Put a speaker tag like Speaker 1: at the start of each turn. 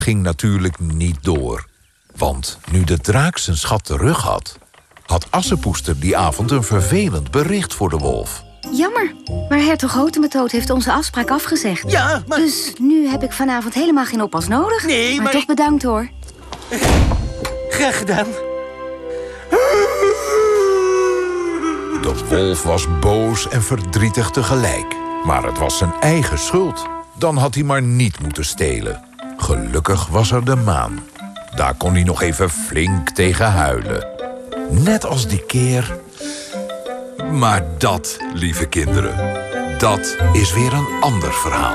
Speaker 1: ging natuurlijk niet door. Want nu de draak zijn schat terug had Assepoester die avond een vervelend bericht voor de wolf.
Speaker 2: Jammer, maar hertog Rotemetoot heeft onze afspraak afgezegd.
Speaker 3: Ja, maar...
Speaker 2: Dus nu heb ik vanavond helemaal geen oppas nodig.
Speaker 3: Nee, maar
Speaker 2: toch bedankt, hoor.
Speaker 3: Graag gedaan.
Speaker 1: De wolf was boos en verdrietig tegelijk. Maar het was zijn eigen schuld. Dan had hij maar niet moeten stelen. Gelukkig was er de maan. Daar kon hij nog even flink tegen huilen. Net als die keer. Maar dat, lieve kinderen, dat is weer een ander verhaal.